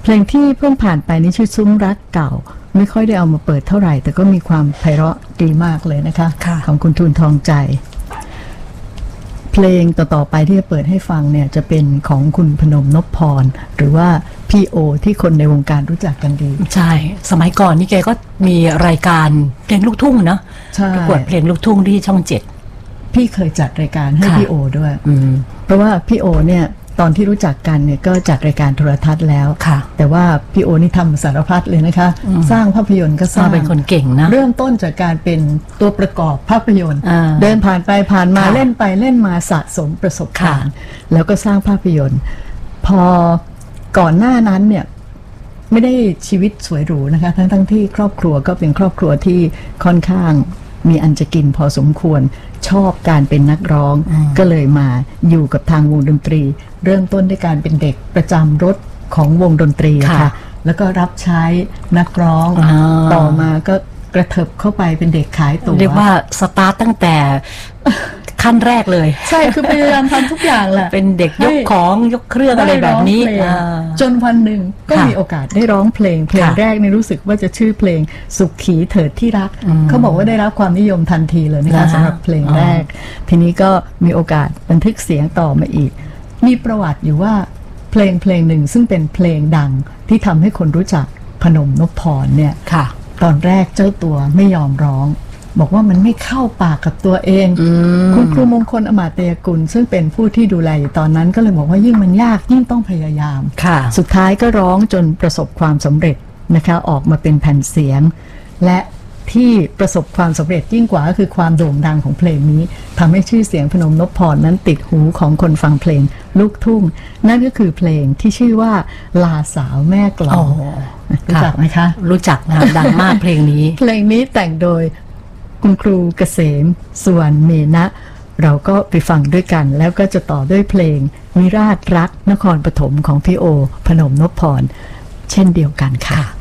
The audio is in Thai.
ลงที่เพิ่งผ่านไปนี่ชื่อซุ้มรักเก่าไม่ค่อยได้เอามาเปิดเท่าไหร่แต่ก็มีความไพเราะดีมากเลยนะคะของคุณทูลทองใจเพลงต่อๆไปที่จะเปิดให้ฟังเนี่ยจะเป็นของคุณพนมนพพรหรือว่าพี่โอที่คนในวงการรู้จักกันดีใช่สมัยก่อนนี่แกก็มีรายการเพลงลูกทุ่งนะประกวดเพลงลูกทุ่งที่ช่อง7 พี่เคยจัดรายการให้พี่โอด้วยเพราะว่าพี่โอเนี่ยตอนที่รู้จักกันเนี่ยก็จัดรายการโทรทัศน์แล้วแต่ว่าพี่โอนี่ทำสารพัดเลยนะคะสร้างภาพยนตร์ก็สร้างเป็นคนเก่งนะเริ่มต้นจากการเป็นตัวประกอบภาพยนตร์เดินผ่านไปผ่านมาเล่นไปเล่นมาสะสมประสบการณ์แล้วก็สร้างภาพยนตร์พอก่อนหน้านั้นเนี่ยไม่ได้ชีวิตสวยหรูนะคะทั้งที่ครอบครัวก็เป็นครอบครัวที่ค่อนข้างมีอันจะกินพอสมควรชอบการเป็นนักร้องก็เลยมาอยู่กับทางวงดนตรีเริ่มต้นด้วยการเป็นเด็กประจำรถของวงดนตรีค่ะแล้วก็รับใช้นักร้องต่อมาก็กระเถิบเข้าไปเป็นเด็กขายตั๋วเรียกว่าสตาร์ตตั้งแต่ขั้นแรกเลยใช่คือพยายามทำทุกอย่างแหละเป็นเด็กยกของยกเครื่องอะไรแบบนี้จนวันหนึ่งก็มีโอกาสได้ร้องเพลงแรกนี่รู้สึกว่าจะชื่อเพลงสุขขีเถิดที่รักเขาบอกว่าได้รับความนิยมทันทีเลยนะคะสำหรับเพลงแรกทีนี้ก็มีโอกาสบันทึกเสียงต่อมาอีกมีประวัติอยู่ว่าเพลงหนึ่งซึ่งเป็นเพลงดังที่ทำให้คนรู้จักพนมนพพรเนี่ยตอนแรกเจ้าตัวไม่ยอมร้องบอกว่ามันไม่เข้าปากกับตัวเองคุณครูมงคลอมาตยกุลซึ่งเป็นผู้ที่ดูแลอยู่ตอนนั้นก็เลยบอกว่ายิ่งมันยากยิ่งต้องพยายามสุดท้ายก็ร้องจนประสบความสำเร็จนะคะออกมาเป็นแผ่นเสียงและที่ประสบความสำเร็จยิ่งกว่าก็คือความโด่งดังของเพลงนี้ทำให้ชื่อเสียงพนมนพพรนั้นติดหูของคนฟังเพลงลูกทุ่งนั่นก็คือเพลงที่ชื่อว่าลาสาวแม่กลองรู้จักไหมคะรู้จักนะดังมากเพลงนี้เพลงนี้แต่งโดยคุณครูเกษมสุวรรณเมนะเราก็ไปฟังด้วยกันแล้วก็จะต่อด้วยเพลงวิราชรักนครปฐมของพี่โอพนมนพพรเช่นเดียวกันค่ะ